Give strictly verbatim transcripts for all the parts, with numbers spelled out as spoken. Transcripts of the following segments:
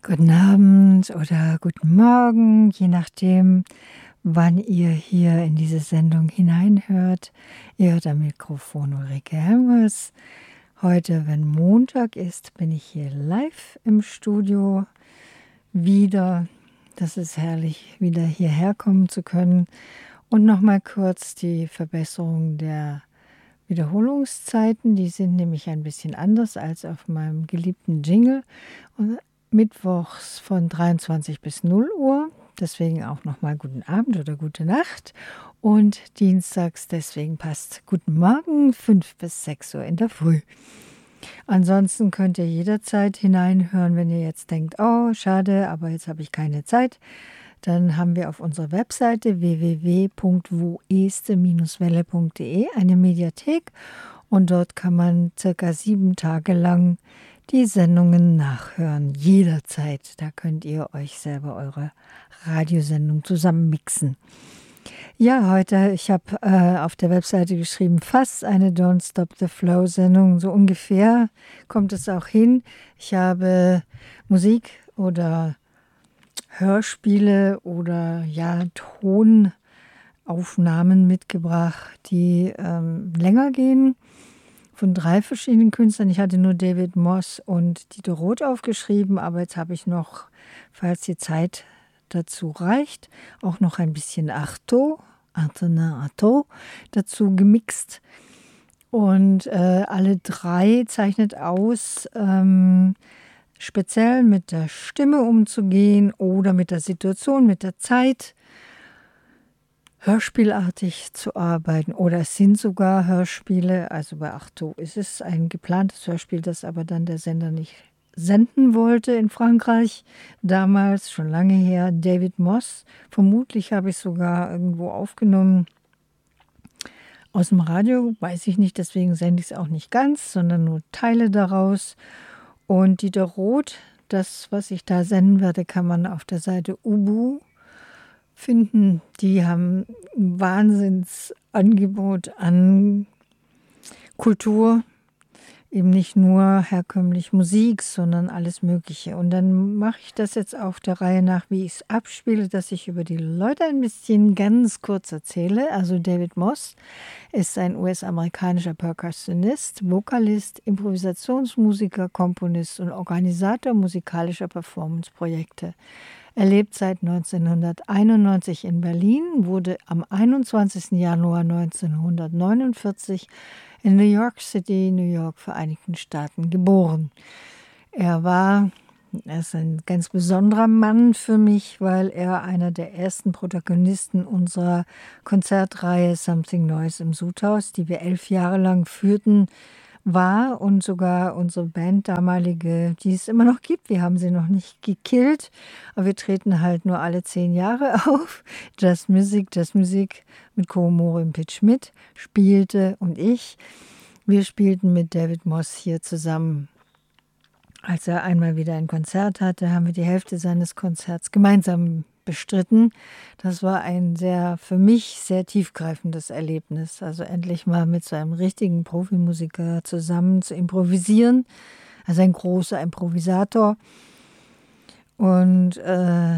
Guten Abend oder guten Morgen, je nachdem, wann ihr hier in diese Sendung hineinhört. Ihr hört am Mikrofon Ulrike Helmers. Heute, wenn Montag ist, bin ich hier live im Studio wieder. Das ist herrlich, wieder hierher kommen zu können. Und nochmal kurz die Verbesserung der Wiederholungszeiten. Die sind nämlich ein bisschen anders als auf meinem geliebten Jingle. Und mittwochs von dreiundzwanzig bis null Uhr, deswegen auch nochmal guten Abend oder gute Nacht. Und dienstags, deswegen passt guten Morgen, fünf bis sechs Uhr in der Früh. Ansonsten könnt ihr jederzeit hineinhören, wenn ihr jetzt denkt, oh, schade, aber jetzt habe ich keine Zeit. Dann haben wir auf unserer Webseite w w w punkt wo este welle punkt de eine Mediathek und dort kann man circa sieben Tage lang die Sendungen nachhören, jederzeit. Da könnt ihr euch selber eure Radiosendung zusammen mixen. Ja, heute, ich habe äh, auf der Webseite geschrieben, fast eine Don't Stop the Flow-Sendung, so ungefähr kommt es auch hin. Ich habe Musik oder Hörspiele oder ja, Tonaufnahmen mitgebracht, die ähm, länger gehen. Von drei verschiedenen Künstlern. Ich hatte nur David Moss und Dieter Roth aufgeschrieben, aber jetzt habe ich noch, falls die Zeit dazu reicht, auch noch ein bisschen Artaud, Antonin Artaud, dazu gemixt. Und äh, alle drei zeichnet aus, ähm, speziell mit der Stimme umzugehen oder mit der Situation, mit der Zeit, hörspielartig zu arbeiten, oder es sind sogar Hörspiele, also bei Artaud ist es ein geplantes Hörspiel, das aber dann der Sender nicht senden wollte in Frankreich, damals, schon lange her, David Moss, vermutlich habe ich es sogar irgendwo aufgenommen, aus dem Radio, weiß ich nicht, deswegen sende ich es auch nicht ganz, sondern nur Teile daraus. Und Dieter Roth, das, was ich da senden werde, kann man auf der Seite Ubu finden. Die haben ein Wahnsinnsangebot an Kultur, eben nicht nur herkömmlich Musik, sondern alles Mögliche. Und dann mache ich das jetzt auf der Reihe nach, wie ich es abspiele, dass ich über die Leute ein bisschen ganz kurz erzähle. Also David Moss ist ein U S-amerikanischer Percussionist, Vokalist, Improvisationsmusiker, Komponist und Organisator musikalischer Performance-Projekte. Er lebt seit neunzehnhunderteinundneunzig in Berlin, wurde am einundzwanzigsten Januar neunzehnhundertneunundvierzig in New York City, New York, Vereinigten Staaten geboren. Er war, er ist ein ganz besonderer Mann für mich, weil er einer der ersten Protagonisten unserer Konzertreihe Something Neues im Sudhaus, die wir elf Jahre lang führten, war, und sogar unsere Band damalige, die es immer noch gibt, wir haben sie noch nicht gekillt, aber wir treten halt nur alle zehn Jahre auf. Jazz Music, Jazz Music mit Komori Pitch mit spielte und ich. Wir spielten mit David Moss hier zusammen. Als er einmal wieder ein Konzert hatte, haben wir die Hälfte seines Konzerts gemeinsam bestritten. Das war ein sehr, für mich sehr tiefgreifendes Erlebnis. Also endlich mal mit so einem richtigen Profimusiker zusammen zu improvisieren. Also ein großer Improvisator. Und äh,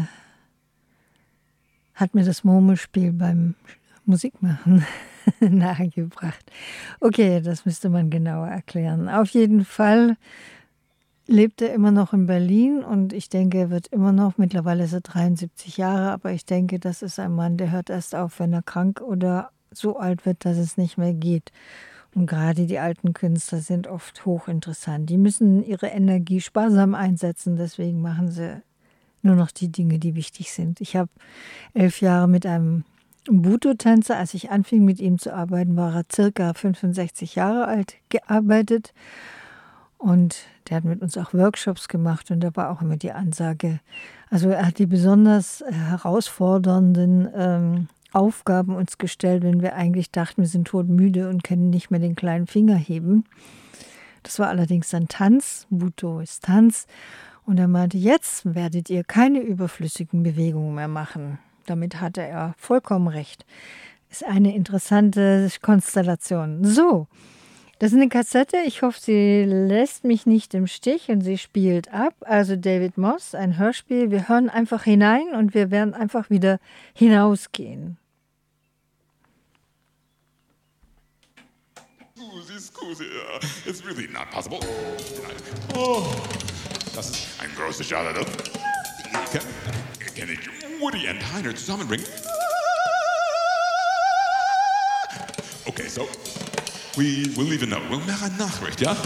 hat mir das Murmelspiel beim Musikmachen nahegebracht. Okay, das müsste man genauer erklären. Auf jeden Fall lebt er immer noch in Berlin und ich denke, er wird immer noch, mittlerweile ist er dreiundsiebzig Jahre, aber ich denke, das ist ein Mann, der hört erst auf, wenn er krank oder so alt wird, dass es nicht mehr geht. Und gerade die alten Künstler sind oft hochinteressant. Die müssen ihre Energie sparsam einsetzen, deswegen machen sie nur noch die Dinge, die wichtig sind. Ich habe elf Jahre mit einem Buto-Tänzer, als ich anfing mit ihm zu arbeiten, war er circa fünfundsechzig Jahre alt, gearbeitet. Und der hat mit uns auch Workshops gemacht und da war auch immer die Ansage, also er hat die besonders herausfordernden ähm, Aufgaben uns gestellt, wenn wir eigentlich dachten, wir sind todmüde und können nicht mehr den kleinen Finger heben. Das war allerdings ein Tanz, Buto ist Tanz. Und er meinte, jetzt werdet ihr keine überflüssigen Bewegungen mehr machen. Damit hatte er vollkommen recht. Ist eine interessante Konstellation. So. Das ist eine Kassette. Ich hoffe, sie lässt mich nicht im Stich und sie spielt ab. Also David Moss, ein Hörspiel. Wir hören einfach hinein und wir werden einfach wieder hinausgehen. Scusi, scusi, uh, it's really not possible. Oh, das ist ein großer Schade. Kann, kann ich Woody und Heiner zusammenbringen? Okay, so, we will leave a note. We'll machen eine Nachricht, ja?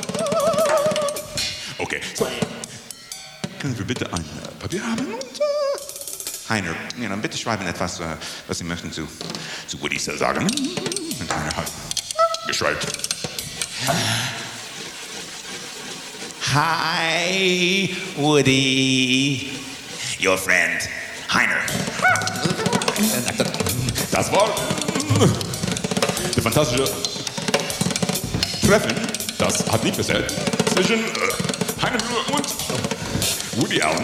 Okay, so, können wir bitte ein äh, Papier haben? Und, äh, Heiner, ja, dann bitte schreiben etwas, äh, was Sie möchten zu, zu Woody sagen. Und Heiner hat geschreibt. Hi, Woody. Your friend, Heiner. Das war der fantastische Treffen, das hat nie passiert, zwischen äh, Heiner und Woody Allen.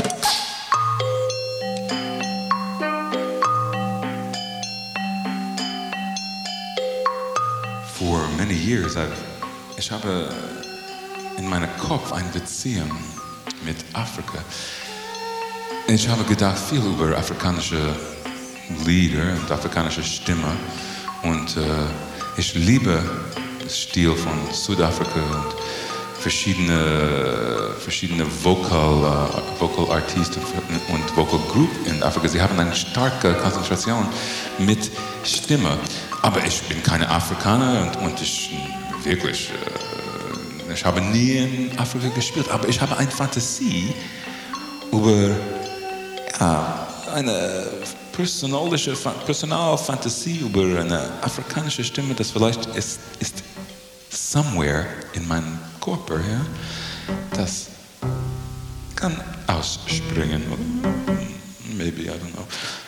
For many years, I've, ich habe in meinem Kopf eine Beziehung mit Afrika. Ich habe gedacht viel über afrikanische Lieder und afrikanische Stimme und äh, ich liebe den Stil von Südafrika und verschiedene, verschiedene Vocal, uh, Vocal Artisten und Vocal Group in Afrika. Sie haben eine starke Konzentration mit Stimme. Aber ich bin keine Afrikaner und, und ich wirklich, äh, ich habe nie in Afrika gespielt, aber ich habe eine Fantasie über ja, eine personalische, Personalfantasie über eine afrikanische Stimme, das vielleicht ist, ist somewhere in meinem Körper, ja, das kann ausspringen. Maybe, I don't know.